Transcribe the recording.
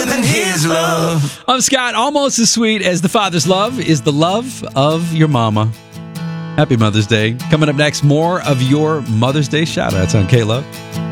than his love. I'm Scott. Almost as sweet as the father's love is the love of your mama. Happy Mother's Day. Coming up next, more of your Mother's Day shout-outs on K-Love.